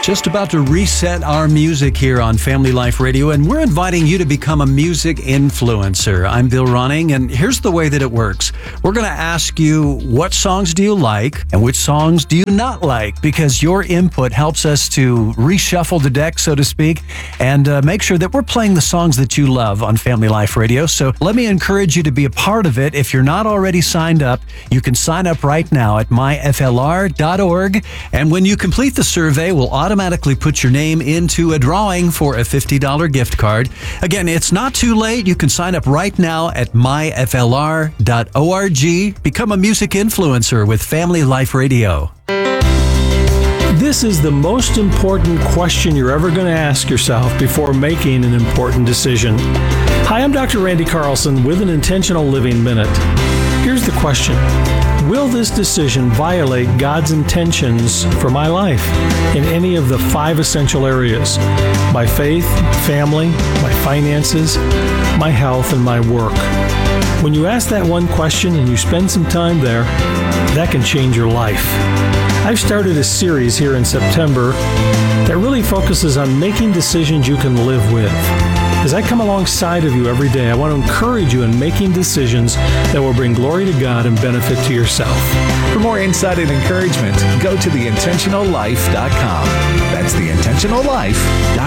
Just about to reset our music here on Family Life Radio, and we're inviting you to become a music influencer. I'm Bill Ronning, and here's the way that it works. We're going to ask you, what songs do you like and which songs do you not like? Because your input helps us to reshuffle the deck, so to speak, and make sure that we're playing the songs that you love on Family Life Radio. So let me encourage you to be a part of it. If you're not already signed up, you can sign up right now at myflr.org, and when you complete the survey, we'll automatically put your name into a drawing for a $50 gift card. Again, it's not too late. You can sign up right now at myflr.org. Become a music influencer with Family Life Radio. This is the most important question you're ever going to ask yourself before making an important decision. Hi, I'm Dr. Randy Carlson with an Intentional Living Minute. Here's the question. Will this decision violate God's intentions for my life in any of the 5 essential areas? My faith, family, my finances, my health, and my work. When you ask that one question and you spend some time there, that can change your life. I've started a series here in September that really focuses on making decisions you can live with. As I come alongside of you every day, I want to encourage you in making decisions that will bring glory to God and benefit to yourself. For more insight and encouragement, go to theintentionallife.com. That's theintentionallife.com.